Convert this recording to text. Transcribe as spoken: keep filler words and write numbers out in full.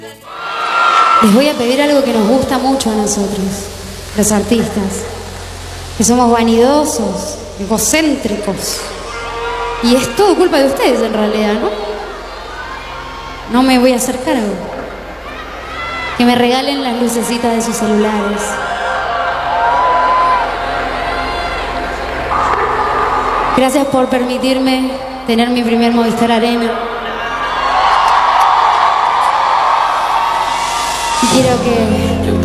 Les voy a pedir algo que nos gusta mucho a nosotros, los artistas, que somos vanidosos, egocéntricos. Y es todo culpa de ustedes en realidad, ¿no? No me voy a hacer cargo. Que me regalen las lucecitas de sus celulares. Gracias por permitirme tener mi primer Movistar Arena. Y quiero que